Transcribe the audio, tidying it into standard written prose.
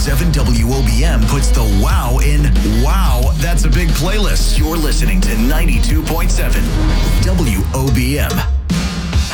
92.7 WOBM puts the wow in wow, that's a big playlist. You're listening to 92.7